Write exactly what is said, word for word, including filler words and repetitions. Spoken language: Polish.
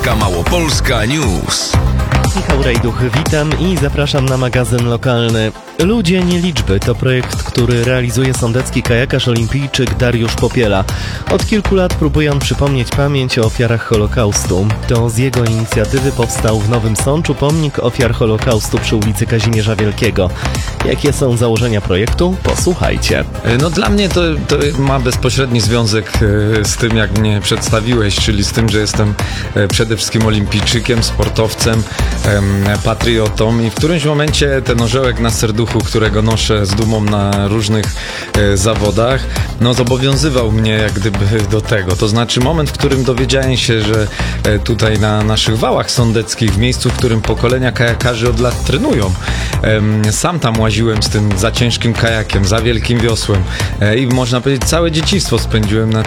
Wielka Małopolska News. Michał Rejduch, witam i zapraszam na magazyn lokalny. Ludzie nie liczby to projekt, który realizuje sądecki kajakarz olimpijczyk Dariusz Popiela. Od kilku lat próbuje on przypomnieć pamięć o ofiarach Holokaustu. To z jego inicjatywy powstał w Nowym Sączu pomnik ofiar Holokaustu przy ulicy Kazimierza Wielkiego. Jakie są założenia projektu? Posłuchajcie. No dla mnie to, to ma bezpośredni związek z tym, jak mnie przedstawiłeś, czyli z tym, że jestem przede wszystkim olimpijczykiem, sportowcem, patriotą i w którymś momencie ten orzełek na serduchu, którego noszę z dumą na różnych e, zawodach, no zobowiązywał mnie jak gdyby do tego. To znaczy moment, w którym dowiedziałem się, że e, tutaj na naszych wałach sądeckich, w miejscu, w którym pokolenia kajakarzy od lat trenują, e, sam tam łaziłem z tym za ciężkim kajakiem, za wielkim wiosłem e, i można powiedzieć całe dzieciństwo spędziłem na